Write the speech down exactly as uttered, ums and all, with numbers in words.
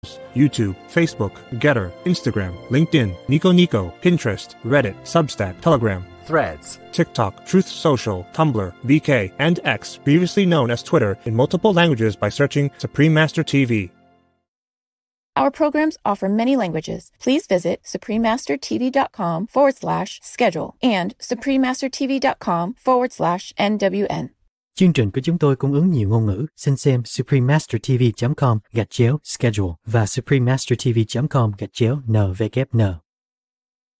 YouTube, Facebook, Getter, Instagram, LinkedIn, Nico Nico, Pinterest, Reddit, Substack, Telegram, Threads, TikTok, Truth Social, Tumblr, V K, and X, previously known as Twitter, in multiple languages by searching Supreme Master T V. Our programs offer many languages. Please visit suprememastertv.com forward slash schedule and suprememastertv.com forward slash NWN. Chương trình của chúng tôi cung ứng nhiều ngôn ngữ. Xin xem suprememastertv chấm com gạch chéo schedule và suprememastertv chấm com gạch chéo N W N.